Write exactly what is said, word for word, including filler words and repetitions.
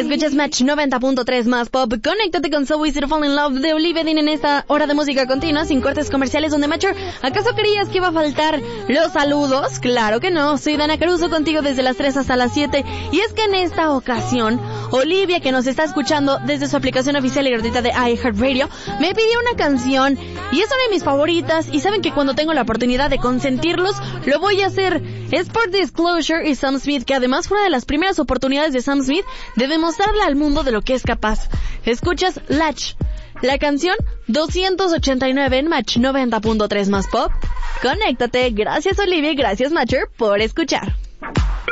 Escuchas Match noventa punto tres más pop. Conéctate con So Easy to Fall in Love de Olivia Dean en esta hora de música continua sin cortes comerciales donde Matcher. ¿Acaso creías que iba a faltar los saludos? Claro que no. Soy Dana Caruso contigo desde las tres hasta las siete. Y es que en esta ocasión, Olivia, que nos está escuchando desde su aplicación oficial y gratuita de iHeartRadio, me pidió una canción y es una de mis favoritas. Y saben que cuando tengo la oportunidad de consentirlos, lo voy a hacer. Es por Disclosure y Sam Smith, que además fue una de las primeras oportunidades de Sam Smith de demostrarle al mundo de lo que es capaz. Escuchas Latch, la canción doscientos ochenta y nueve en Match noventa punto tres más pop. Conéctate. Gracias Olivia y gracias Matcher por escuchar.